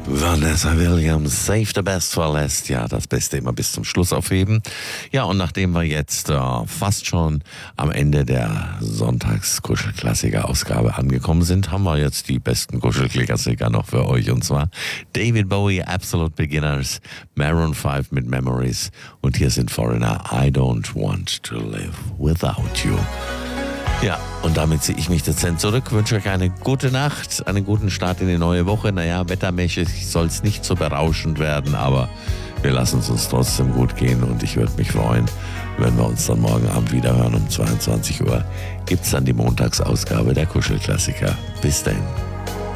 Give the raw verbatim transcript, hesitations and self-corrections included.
Vanessa Williams, Save the Best for Last. Ja, das Beste immer bis zum Schluss aufheben. Ja, und nachdem wir jetzt äh, fast schon am Ende der Sonntags-Kuschelklassiker-Ausgabe angekommen sind, haben wir jetzt die besten Kuschelklassiker noch für euch. Und zwar David Bowie, Absolute Beginners, Maroon five mit Memories. Und hier sind Foreigner, I Don't Want to Live Without You. Ja, und damit ziehe ich mich dezent zurück, wünsche euch eine gute Nacht, einen guten Start in die neue Woche. Naja, wettermäßig soll es nicht so berauschend werden, aber wir lassen es uns trotzdem gut gehen und ich würde mich freuen, wenn wir uns dann morgen Abend wieder hören um zweiundzwanzig Uhr. Gibt es dann die Montagsausgabe der Kuschelklassiker. Bis dahin.